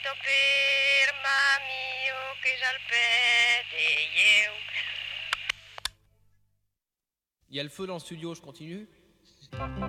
per mamio che j'al pète io. Il y a le feu dans le studio, je continue?